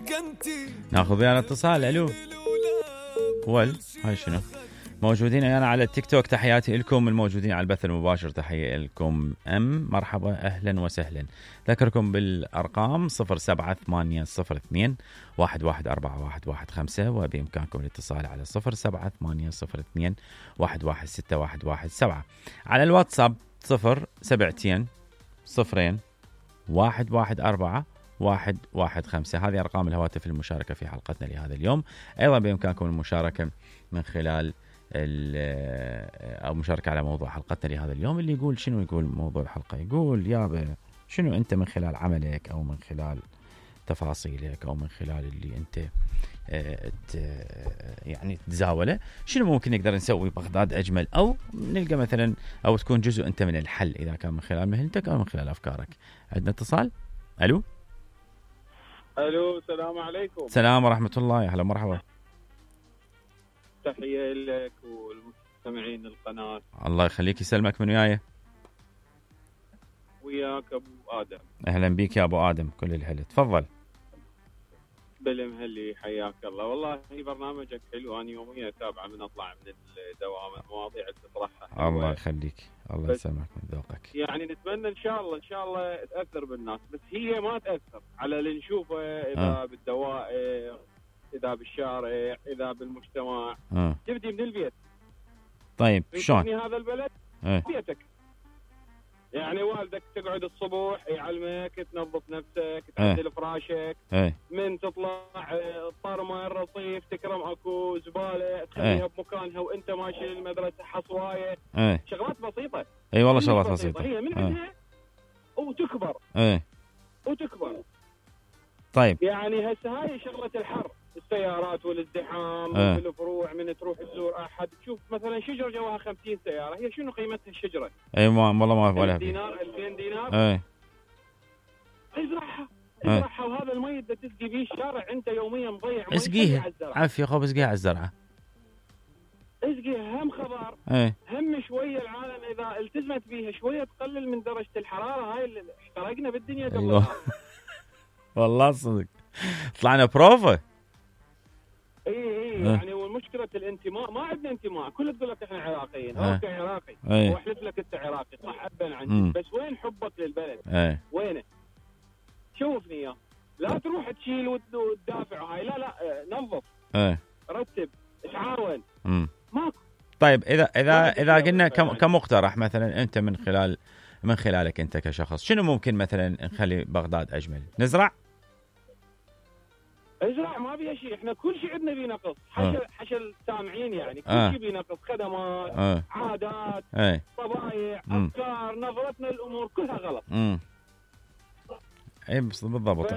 ناخذ ويانا اتصال. الو هاي شنو؟ موجودين انا على التيك توك، تحياتي لكم. الموجودين على البث المباشر تحية لكم. مرحبا اهلا وسهلا. ذكركم بالارقام 07802 114115 وبامكانكم الاتصال على 07802 116117. على الواتساب 072 0 114 115. هذه أرقام الهواتف المشاركة في حلقتنا لهذا اليوم. أيضا بإمكانكم المشاركة من خلال أو مشاركة على موضوع حلقتنا لهذا اليوم. اللي يقول شنو يقول موضوع الحلقة، يقول يابا شنو أنت من خلال عملك أو من خلال تفاصيلك أو من خلال اللي أنت يعني تزاوله، شنو ممكن نقدر نسوي بغداد أجمل، أو نلقى مثلا أو تكون جزء أنت من الحل إذا كان من خلال مهنتك أو من خلال أفكارك. عندنا اتصال. ألو السلام عليكم. السلام ورحمة الله. يا هلا مرحبا. تحية لك والمستمعين القناة. الله يخليك يسلمك. من وياك أبو آدم. أهلا بيك يا أبو آدم. كل الهلا. تفضل. بالمهلي حياك الله. والله برنامجك حلو، أنا يوميا أتابعه من أطلع من الدوام، المواضيع اللي تطرحها. الله يخليك. الله يسلمك من ذوقك. يعني نتمنى إن شاء الله تأثر بالناس، بس هي ما تأثر على اللي نشوفه إذا بالدوائر، إذا بالشارع، إذا بالمجتمع. تبدي من البيت. طيب شلون؟ هذا البلد بيتك. يعني والدك تقعد الصبح يعلمك تنظف نفسك، تعدل فراشك، من تطلع طرمه الرصيف تكرم اكو زباله تخليها بمكانها وانت ماشي للمدرسه، حصوايه، شغلات بسيطه. اي والله شغلات بسيطه. هي من عندها وتكبر. وتكبر. طيب يعني هسه هاي شغله الحر، السيارات والازدحام بالفروع، من تروح تزور احد تشوف مثلا شجره جواها 50 سياره، هي شنو قيمتها الشجره؟ اي والله ما ولا دينار 2000 دينار. ازرعها وهذا المي اللي تسقي بيه الشارع انت يوميا مضيع مي. اسقيها عافيه خب، اسقيها على الزرعه، اسقيها هم خضار. هم شويه العالم اذا التزمت بيها شويه تقلل من درجه الحراره هاي اللي احترقنا بالدنيا قبل. والله صدق طلعنا بروفه. اي يعني والمشكله الانتماء، ما عندنا انتماء، كل تقول لك احنا عراقيين. اوكي عراقي واحلف لك انت عراقي صح ابا عندي، بس وين حبك للبلد؟ وينه؟ شوفني اياه. لا تروح تشيل وتدافع هاي، لا نظف، رتب، تعاون. ماكو. طيب اذا قلنا كمقترح مثلا انت من خلالك انت كشخص، شنو ممكن مثلا نخلي بغداد اجمل؟ نزرع ما بيها شيء، احنا كل شيء عندنا بيه نقص. حشى السامعين يعني كل شيء بيه نقص، خدمات، عادات، طبايع، افكار، نظرتنا للامور كلها غلط. اي بالضبط.